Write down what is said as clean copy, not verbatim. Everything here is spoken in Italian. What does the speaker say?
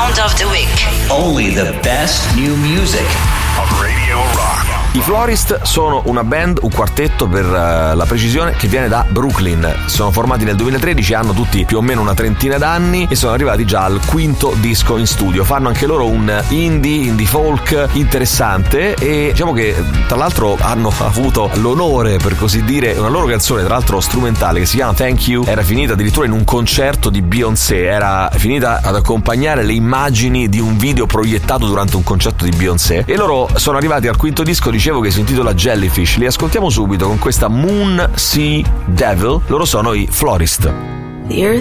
Sound of the Week. Only the best new music on Radio Rock. I Florist sono una band, un quartetto per la precisione, che viene da Brooklyn. Sono formati nel 2013, hanno tutti più o meno una trentina d'anni e sono arrivati già al quinto disco in studio. Fanno anche loro un indie folk interessante e diciamo che tra l'altro hanno avuto l'onore, per così dire, una loro canzone, tra l'altro strumentale, che si chiama Thank You, era finita addirittura in un concerto di Beyoncé, era finita ad accompagnare le immagini di un video proiettato durante un concerto di Beyoncé, e loro sono arrivati al quinto disco, dicevo, che si intitola Jellyfish. Li ascoltiamo subito con questa Moon Sea Devil. Loro sono i Florist. The earth